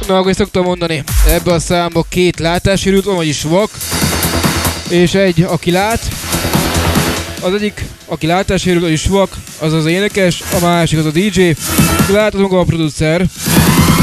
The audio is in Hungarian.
Na, akkor szoktam mondani, ebbe a számba 2 látássérült van, vagyis vak, és egy, aki lát. Az egyik, aki látássérült, vagyis vak, az az énekes, a másik az a DJ, aki lát, az maga a producer.